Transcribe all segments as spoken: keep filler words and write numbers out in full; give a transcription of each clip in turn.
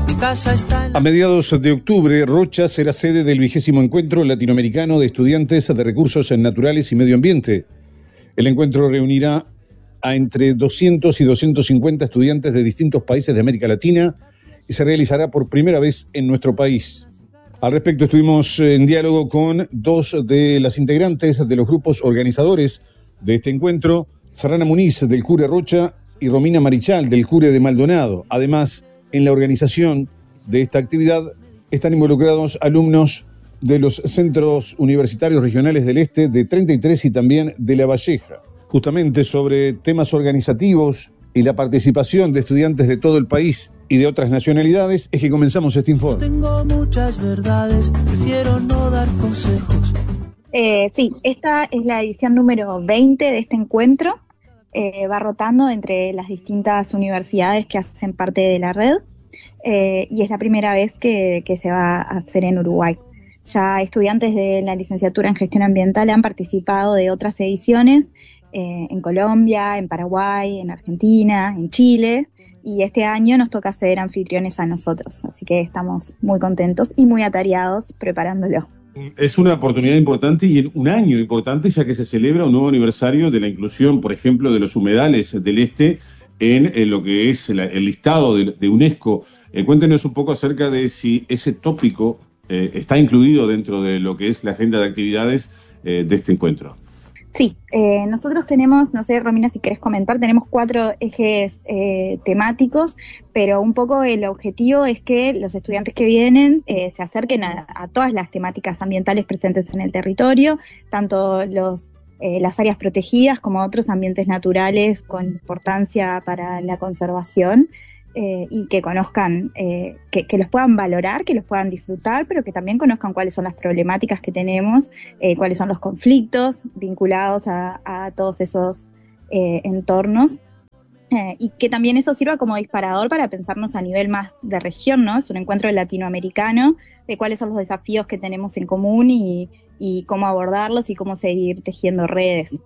Mi casa está en... A mediados de octubre, Rocha será sede del vigésimo encuentro latinoamericano de estudiantes de recursos naturales y medio ambiente. El encuentro reunirá a entre doscientos y doscientos cincuenta estudiantes de distintos países de América Latina y se realizará por primera vez en nuestro país. Al respecto, estuvimos en diálogo con dos de las integrantes de los grupos organizadores de este encuentro, Serrana Muniz, del Cure Rocha, y Romina Marichal, del Cure de Maldonado. Además, en la organización de esta actividad están involucrados alumnos de los centros universitarios regionales del Este, de treinta y tres y también de La Valleja. Justamente sobre temas organizativos y la participación de estudiantes de todo el país y de otras nacionalidades es que comenzamos este informe. Tengo muchas verdades, prefiero no dar consejos. Eh, sí, esta es la edición número veinte de este encuentro. Eh, va rotando entre las distintas universidades que hacen parte de la red eh, y es la primera vez que, que se va a hacer en Uruguay. Ya estudiantes de la licenciatura en gestión ambiental han participado de otras ediciones eh, en Colombia, en Paraguay, en Argentina, en Chile, y este año nos toca ser anfitriones a nosotros, así que estamos muy contentos y muy atareados preparándolo. Es una oportunidad importante y un año importante, ya que se celebra un nuevo aniversario de la inclusión, por ejemplo, de los humedales del Este en, en lo que es la, el listado de, de UNESCO. Eh, cuéntenos un poco acerca de si ese tópico eh, está incluido dentro de lo que es la agenda de actividades eh, de este encuentro. Sí, eh, nosotros tenemos, no sé, Romina, si querés comentar, tenemos cuatro ejes eh, temáticos, pero un poco el objetivo es que los estudiantes que vienen eh, se acerquen a, a todas las temáticas ambientales presentes en el territorio, tanto los, eh, las áreas protegidas como otros ambientes naturales con importancia para la conservación. Eh, y que conozcan, eh, que, que los puedan valorar, que los puedan disfrutar, pero que también conozcan cuáles son las problemáticas que tenemos, eh, cuáles son los conflictos vinculados a, a todos esos eh, entornos, eh, y que también eso sirva como disparador para pensarnos a nivel más de región, ¿no? Es un encuentro latinoamericano de cuáles son los desafíos que tenemos en común y, y cómo abordarlos y cómo seguir tejiendo redes.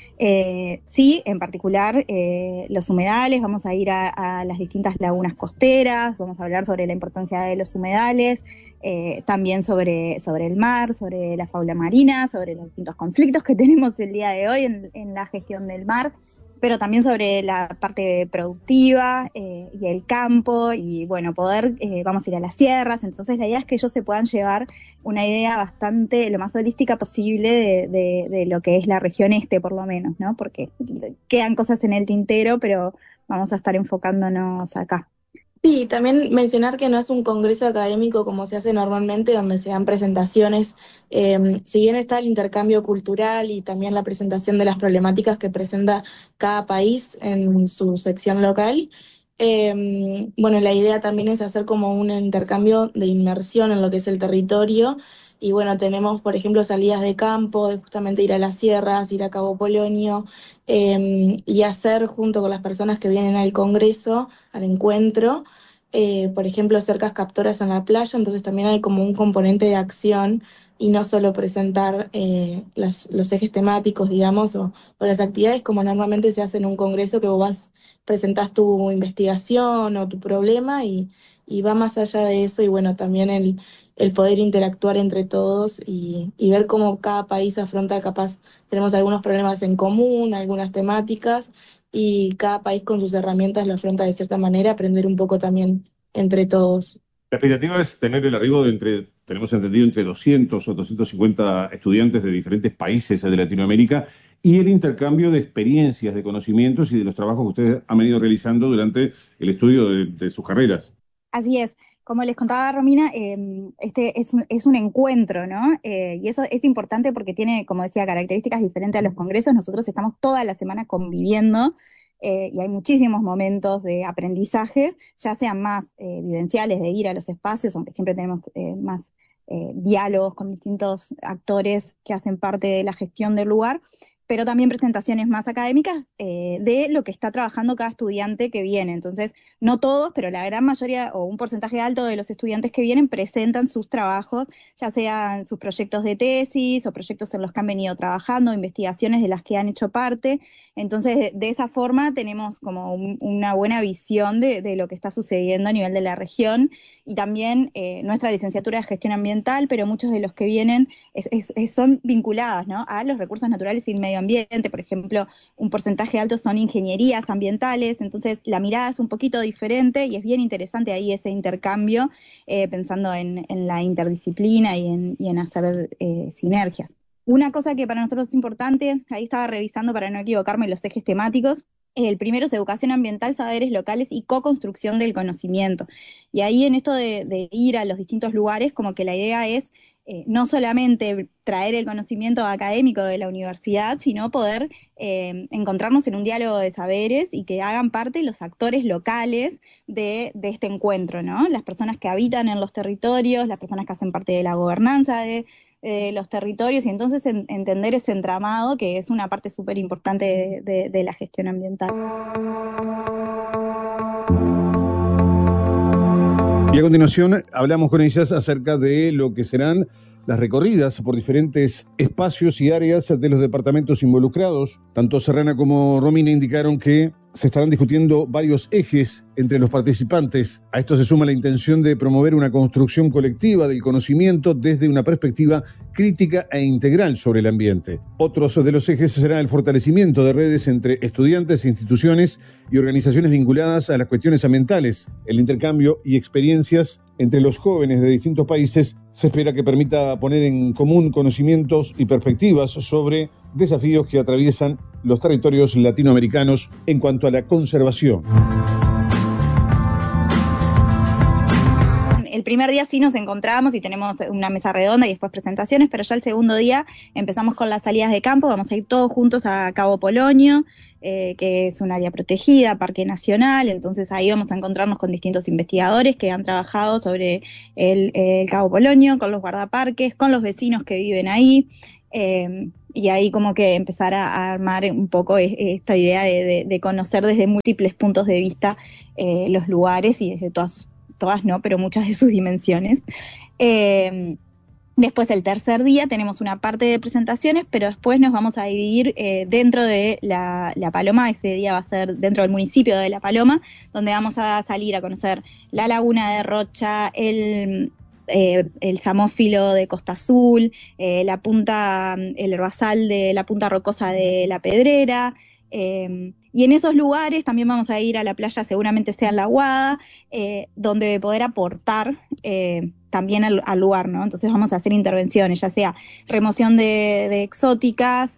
Eh, sí, en particular eh, los humedales, vamos a ir a, a las distintas lagunas costeras, vamos a hablar sobre la importancia de los humedales, eh, también sobre, sobre el mar, sobre la fauna marina, sobre los distintos conflictos que tenemos el día de hoy en, en la gestión del mar, pero también sobre la parte productiva eh, y el campo, y bueno, poder, eh, vamos a ir a las sierras, entonces la idea es que ellos se puedan llevar una idea bastante, lo más holística posible de, de, de lo que es la región este, por lo menos, ¿no? Porque quedan cosas en el tintero, pero vamos a estar enfocándonos acá. Sí, también mencionar que no es un congreso académico como se hace normalmente, donde se dan presentaciones. Eh, si bien está el intercambio cultural y también la presentación de las problemáticas que presenta cada país en su sección local, eh, bueno, la idea también es hacer como un intercambio de inmersión en lo que es el territorio. Y bueno, tenemos, por ejemplo, salidas de campo, de justamente ir a las sierras, ir a Cabo Polonio, eh, y hacer junto con las personas que vienen al congreso, al encuentro, eh, por ejemplo, cercas captoras en la playa, entonces también hay como un componente de acción y no solo presentar eh, las, los ejes temáticos, digamos, o, o las actividades como normalmente se hace en un congreso, que vos vas, presentás tu investigación o tu problema y, y va más allá de eso, y bueno, también el el poder interactuar entre todos y, y ver cómo cada país afronta, capaz tenemos algunos problemas en común, algunas temáticas, y cada país con sus herramientas lo afronta de cierta manera, aprender un poco también entre todos. La expectativa es tener el arribo de entre, tenemos entendido, entre doscientos o doscientos cincuenta estudiantes de diferentes países de Latinoamérica y el intercambio de experiencias, de conocimientos y de los trabajos que ustedes han venido realizando durante el estudio de, de sus carreras. Así es. Como les contaba Romina, eh, este es un, es un encuentro, ¿no? Eh, y eso es importante porque tiene, como decía, características diferentes a los congresos. Nosotros estamos toda la semana conviviendo eh, y hay muchísimos momentos de aprendizaje, ya sean más eh, vivenciales, de ir a los espacios, aunque siempre tenemos eh, más eh, diálogos con distintos actores que hacen parte de la gestión del lugar, pero también presentaciones más académicas eh, de lo que está trabajando cada estudiante que viene. Entonces, no todos, pero la gran mayoría o un porcentaje alto de los estudiantes que vienen presentan sus trabajos, ya sean sus proyectos de tesis o proyectos en los que han venido trabajando, investigaciones de las que han hecho parte. Entonces, de, de esa forma tenemos como un, una buena visión de, de lo que está sucediendo a nivel de la región, y también eh, nuestra licenciatura de gestión ambiental, pero muchos de los que vienen es, es, es, son vinculados, ¿no?, a los recursos naturales y el medio ambiente. Por ejemplo, un porcentaje alto son ingenierías ambientales, entonces la mirada es un poquito diferente y es bien interesante ahí ese intercambio, eh, pensando en, en la interdisciplina y en, y en hacer eh, sinergias. Una cosa que para nosotros es importante, ahí estaba revisando para no equivocarme los ejes temáticos. El primero es educación ambiental, saberes locales y co-construcción del conocimiento. Y ahí en esto de, de ir a los distintos lugares, como que la idea es eh, no solamente traer el conocimiento académico de la universidad, sino poder eh, encontrarnos en un diálogo de saberes y que hagan parte los actores locales de, de este encuentro, ¿no? Las personas que habitan en los territorios, las personas que hacen parte de la gobernanza de Eh, los territorios, y entonces en, entender ese entramado, que es una parte súper importante de, de, de la gestión ambiental. Y a continuación hablamos con ellas acerca de lo que serán las recorridas por diferentes espacios y áreas de los departamentos involucrados. Tanto Serrana como Romina indicaron que se estarán discutiendo varios ejes entre los participantes. A esto se suma la intención de promover una construcción colectiva del conocimiento desde una perspectiva crítica e integral sobre el ambiente. Otros de los ejes será el fortalecimiento de redes entre estudiantes, instituciones y organizaciones vinculadas a las cuestiones ambientales. El intercambio y experiencias entre los jóvenes de distintos países se espera que permita poner en común conocimientos y perspectivas sobre desafíos que atraviesan los territorios latinoamericanos en cuanto a la conservación. El primer día sí nos encontramos y tenemos una mesa redonda y después presentaciones, pero ya el segundo día empezamos con las salidas de campo. Vamos a ir todos juntos a Cabo Polonio, eh, que es un área protegida, parque nacional. Entonces ahí vamos a encontrarnos con distintos investigadores que han trabajado sobre el, el Cabo Polonio, con los guardaparques, con los vecinos que viven ahí. Eh, y ahí como que empezar a, a armar un poco esta idea de, de, de conocer desde múltiples puntos de vista eh, los lugares, y desde todas, todas no, pero muchas de sus dimensiones. Eh, después el tercer día tenemos una parte de presentaciones, pero después nos vamos a dividir eh, dentro de la, la Paloma. Ese día va a ser dentro del municipio de La Paloma, donde vamos a salir a conocer la laguna de Rocha, el... Eh, el samófilo de Costa Azul, eh, la punta, el herbazal de la punta rocosa de La Pedrera, eh, y en esos lugares también vamos a ir a la playa, seguramente sea en La Aguada, eh, donde poder aportar eh, también al, al lugar, ¿no? Entonces vamos a hacer intervenciones, ya sea remoción de, de exóticas,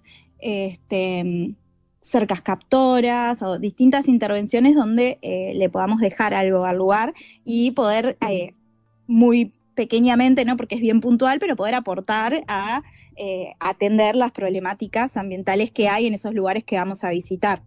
este, cercas captoras o distintas intervenciones donde eh, le podamos dejar algo al lugar y poder eh, muy pequeñamente, ¿no?, porque es bien puntual, pero poder aportar a eh, atender las problemáticas ambientales que hay en esos lugares que vamos a visitar.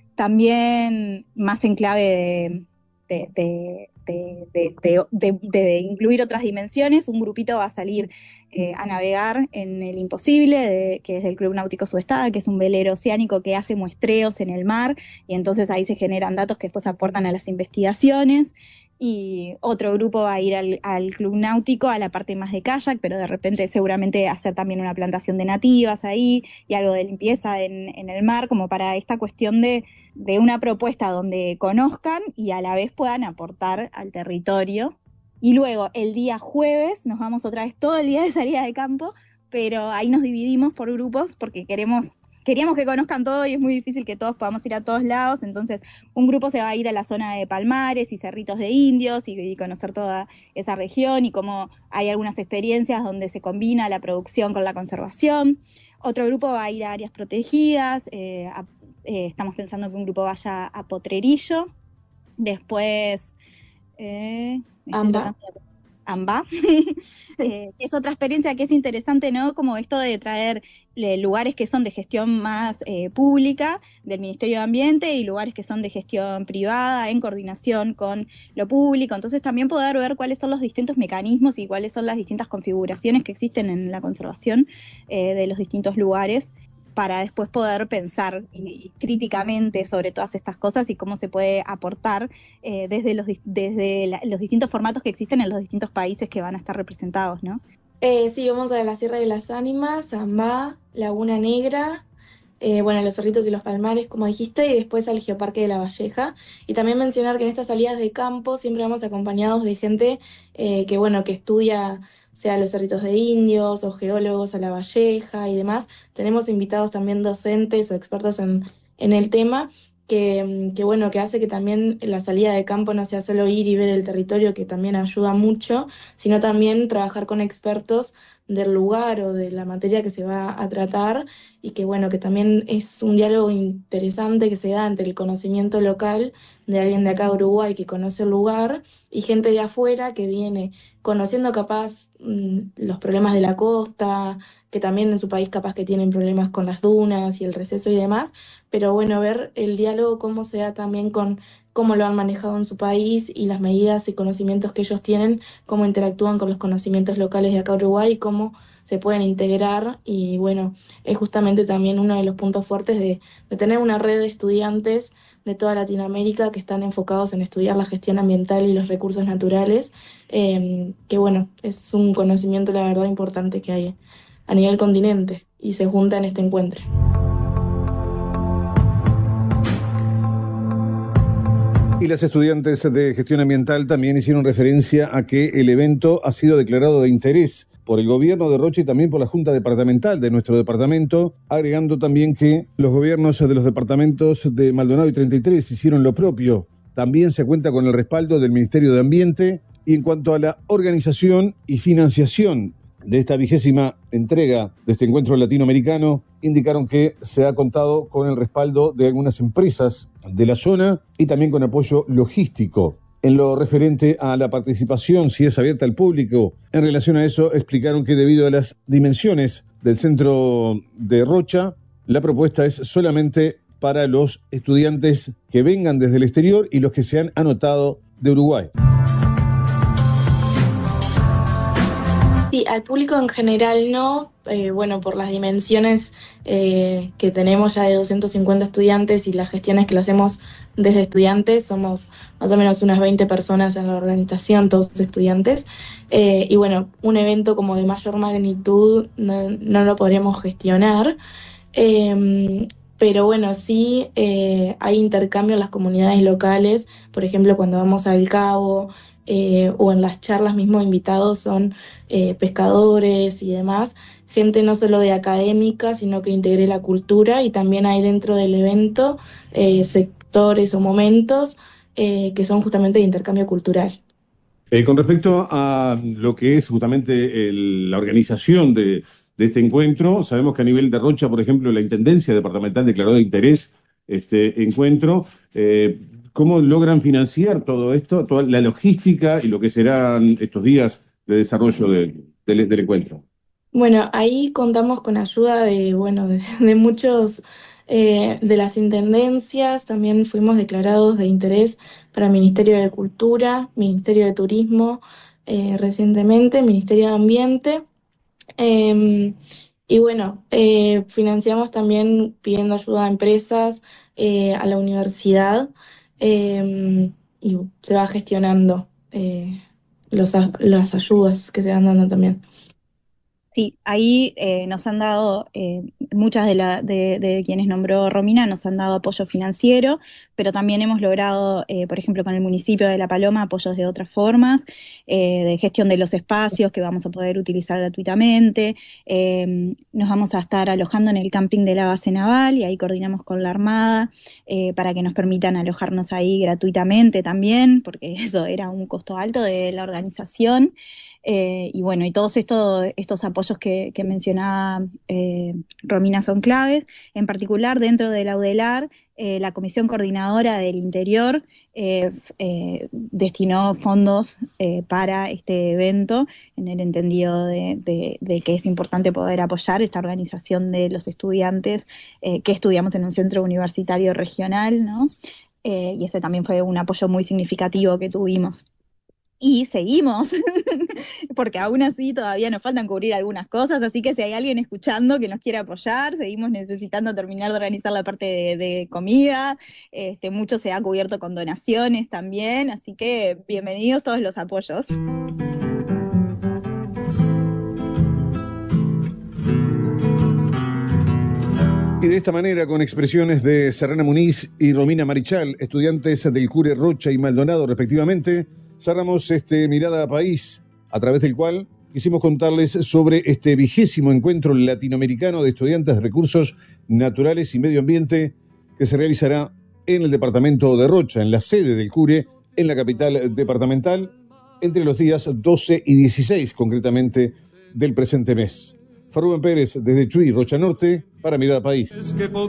También más en clave de, de, de, de, de, de, de, de incluir otras dimensiones, un grupito va a salir eh, a navegar en el Imposible, de, que es del Club Náutico Subestada, que es un velero oceánico que hace muestreos en el mar, y entonces ahí se generan datos que después aportan a las investigaciones. Y otro grupo va a ir al, al Club Náutico, a la parte más de kayak, pero de repente seguramente hacer también una plantación de nativas ahí y algo de limpieza en, en el mar, como para esta cuestión de, de una propuesta donde conozcan y a la vez puedan aportar al territorio. Y luego el día jueves nos vamos otra vez todo el día de salida de campo, pero ahí nos dividimos por grupos porque queremos... Queríamos que conozcan todo y es muy difícil que todos podamos ir a todos lados, entonces un grupo se va a ir a la zona de Palmares y Cerritos de Indios y, y conocer toda esa región y cómo hay algunas experiencias donde se combina la producción con la conservación. Otro grupo va a ir a áreas protegidas, eh, a, eh, estamos pensando que un grupo vaya a Potrerillo, después... Eh, Amba. Amba. eh, es otra experiencia que es interesante, ¿no? Como esto de traer eh, lugares que son de gestión más eh, pública del Ministerio de Ambiente y lugares que son de gestión privada en coordinación con lo público. Entonces también poder ver cuáles son los distintos mecanismos y cuáles son las distintas configuraciones que existen en la conservación eh, de los distintos lugares para después poder pensar eh, críticamente sobre todas estas cosas y cómo se puede aportar eh, desde, los, desde la, los distintos formatos que existen en los distintos países que van a estar representados, ¿no? Eh, sí, vamos a la Sierra de las Ánimas, Zambá, Laguna Negra, eh, bueno, los Cerritos y los Palmares, como dijiste, y después al Geoparque de La Valleja. Y también mencionar que en estas salidas de campo siempre vamos acompañados de gente eh, que, bueno, que estudia, sea los Cerritos de Indios o geólogos a La Valleja y demás. Tenemos invitados también docentes o expertos en, en el tema. Que, que bueno, que hace que también la salida de campo no sea solo ir y ver el territorio, que también ayuda mucho, sino también trabajar con expertos del lugar o de la materia que se va a tratar y que bueno, que también es un diálogo interesante que se da entre el conocimiento local de alguien de acá de Uruguay que conoce el lugar y gente de afuera que viene conociendo capaz mmm, los problemas de la costa, que también en su país capaz que tienen problemas con las dunas y el receso y demás, pero bueno, ver el diálogo cómo se da también con cómo lo han manejado en su país y las medidas y conocimientos que ellos tienen, cómo interactúan con los conocimientos locales de acá Uruguay y cómo se pueden integrar. Y bueno, es justamente también uno de los puntos fuertes de, de tener una red de estudiantes de toda Latinoamérica que están enfocados en estudiar la gestión ambiental y los recursos naturales, eh, que bueno, es un conocimiento la verdad importante que hay a nivel continente y se junta en este encuentro. Y las estudiantes de gestión ambiental también hicieron referencia a que el evento ha sido declarado de interés por el gobierno de Rocha y también por la Junta Departamental de nuestro departamento, agregando también que los gobiernos de los departamentos de Maldonado y treinta y tres hicieron lo propio. También se cuenta con el respaldo del Ministerio de Ambiente y en cuanto a la organización y financiación de esta vigésima entrega de este encuentro latinoamericano, indicaron que se ha contado con el respaldo de algunas empresas de la zona y también con apoyo logístico. En lo referente a la participación, si es abierta al público, en relación a eso explicaron que debido a las dimensiones del centro de Rocha, la propuesta es solamente para los estudiantes que vengan desde el exterior y los que se han anotado de Uruguay. Sí, al público en general no, eh, bueno, por las dimensiones eh, que tenemos ya de doscientos cincuenta estudiantes y las gestiones que lo hacemos desde estudiantes, somos más o menos unas veinte personas en la organización, todos estudiantes, eh, y bueno, un evento como de mayor magnitud no, no lo podríamos gestionar, eh, pero bueno, sí eh, hay intercambio en las comunidades locales, por ejemplo, cuando vamos al Cabo, Eh, o en las charlas mismos invitados son eh, pescadores y demás, gente no solo de académica, sino que integre la cultura y también hay dentro del evento eh, sectores o momentos eh, que son justamente de intercambio cultural. Eh, con respecto a lo que es justamente el- la organización de, de este encuentro, sabemos que a nivel de Rocha, por ejemplo, la Intendencia Departamental declaró de interés este encuentro. Eh, ¿Cómo logran financiar todo esto, toda la logística y lo que serán estos días de desarrollo de- del del encuentro? Bueno, ahí contamos con ayuda de, bueno, de, de muchos eh, de las intendencias, también fuimos declarados de interés para Ministerio de Cultura, Ministerio de Turismo, eh, recientemente, Ministerio de Ambiente. Eh, y bueno, eh, financiamos también pidiendo ayuda a empresas, eh, a la universidad, eh, y se va gestionando eh, los, a- las ayudas que se van dando también. Sí, ahí eh, nos han dado, eh, muchas de, la, de, de quienes nombró Romina, nos han dado apoyo financiero, pero también hemos logrado, eh, por ejemplo, con el municipio de La Paloma, apoyos de otras formas, eh, de gestión de los espacios que vamos a poder utilizar gratuitamente. Eh, nos vamos a estar alojando en el camping de la base naval y ahí coordinamos con la Armada eh, para que nos permitan alojarnos ahí gratuitamente también, porque eso era un costo alto de la organización. Eh, y bueno, y todos estos, estos apoyos que, que mencionaba eh, Romina son claves. En particular, dentro de la UDELAR, eh, la Comisión Coordinadora del Interior eh, eh, destinó fondos eh, para este evento, en el entendido de, de- de que es importante poder apoyar esta organización de los estudiantes eh, que estudiamos en un centro universitario regional, ¿no? Eh, y ese también fue un apoyo muy significativo que tuvimos. Y seguimos, porque aún así todavía nos faltan cubrir algunas cosas, así que si hay alguien escuchando que nos quiere apoyar, seguimos necesitando terminar de organizar la parte de, de comida, este, mucho se ha cubierto con donaciones también, así que bienvenidos todos los apoyos. Y de esta manera, con expresiones de Serrana Muniz y Romina Marichal, estudiantes del Cure Rocha y Maldonado respectivamente, cerramos este Mirada a País, a través del cual quisimos contarles sobre este vigésimo encuentro latinoamericano de estudiantes de recursos naturales y medio ambiente que se realizará en el departamento de Rocha, en la sede del Cure, en la capital departamental, entre los días doce y dieciséis, concretamente, del presente mes. Farrubén Pérez, desde Chuy, Rocha Norte, para Mirada País.